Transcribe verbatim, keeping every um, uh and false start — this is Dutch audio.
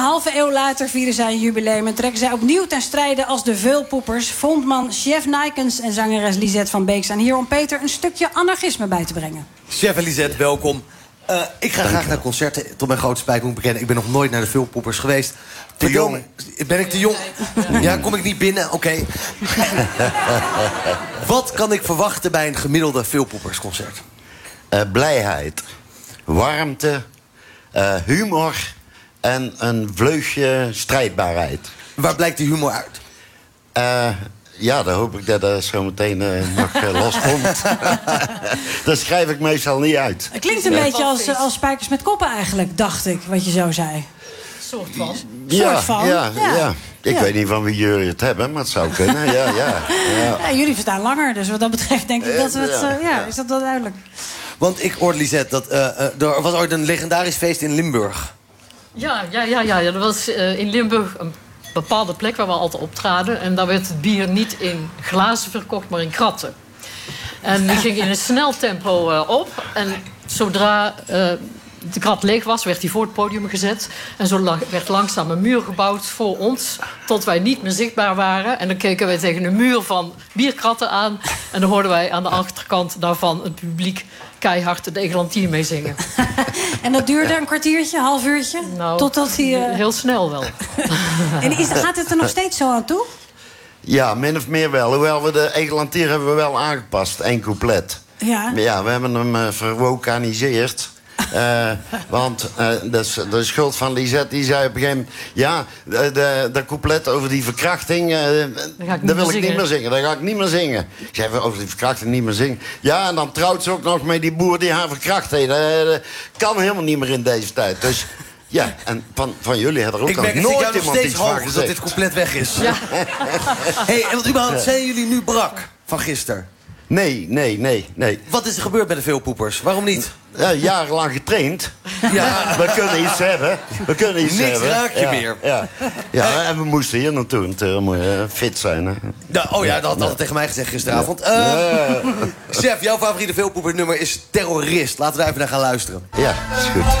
halve eeuw later vieren zij een jubileum... en trekken zij opnieuw ten strijde als de Veulpoepers. Frontman Chef Nijkens en zangeres Lisette van Beek staan hier... om Peter een stukje anarchisme bij te brengen. Chef en Lisette, welkom. Uh, ik ga graag naar concerten. Tot mijn grote spijt moet ik bekennen. Ik ben nog nooit naar de Veulpoepers geweest. Te jong. Ben ik te jong? Ja, kom ik niet binnen? Oké. Okay. Wat kan ik verwachten bij een gemiddelde Veulpoepersconcert? Uh, blijheid, warmte, uh, humor en een vleugje strijdbaarheid. Waar blijkt die humor uit? Uh, ja, dan hoop ik dat dat zo meteen uh, nog uh, loskomt. Dat schrijf ik meestal niet uit. Het klinkt een nee. beetje als, als spijkers met koppen eigenlijk, dacht ik, wat je zo zei. Soort van. Ja, soort van. Ja, ja. ja. Ik ja. weet niet van wie jullie het hebben, maar het zou kunnen. Ja, ja, ja. Ja, jullie verstaan langer, dus wat dat betreft denk ik dat we het... Uh, ja, ja, is dat wel duidelijk. Want ik hoorde, Lisette, dat uh, uh, er was ooit een legendarisch feest in Limburg. Ja, ja, ja, ja. Er was uh, in Limburg een bepaalde plek waar we altijd optraden. En daar werd het bier niet in glazen verkocht, maar in kratten. En die ging in een snel tempo uh, op. En zodra uh, de krat leeg was, werd hij voor het podium gezet. En zo la- werd langzaam een muur gebouwd voor ons, tot wij niet meer zichtbaar waren. En dan keken wij tegen een muur van bierkratten aan. En dan hoorden wij aan de achterkant daarvan het publiek keihard de Eglantine meezingen. En dat duurde een kwartiertje, een half uurtje? Nou, totdat hij, uh... heel snel wel. En is, gaat het er nog steeds zo aan toe? Ja, min of meer wel. Hoewel we de Eglantine hebben we wel aangepast, één couplet. Ja. Ja, we hebben hem uh, verwokaniseerd. Uh, want uh, dat is de schuld van Lisette. Die zei op een gegeven moment... Ja, de, de, de couplet over die verkrachting... Uh, dat wil ik niet meer zingen. Dat ga ik niet meer zingen. Ik zei, over die verkrachting niet meer zingen. Ja, en dan trouwt ze ook nog met die boer die haar verkracht heeft. Dat, dat kan helemaal niet meer in deze tijd. Dus... Ja, en van, van jullie hebben er ook ik nog nooit iemand nog steeds iets van hoog gezegd. dat dit compleet weg is. Ja. Hey, en wat überhaupt, zijn jullie nu brak van gisteren? Nee, nee, nee, nee. Wat is er gebeurd bij de Veulpoepers? Waarom niet? Ja, jarenlang getraind. Ja. We kunnen iets hebben. We kunnen iets Niks hebben. raak je ja, meer. Ja. Ja, en we moesten hier naartoe. Dan moet je fit zijn. Hè. Ja, oh ja, dat had altijd tegen mij gezegd gisteravond. Ja. Uh, ja. Chef, jouw favoriete Veulpoepernummer is Terrorist. Laten we daar even naar gaan luisteren. Ja, is goed.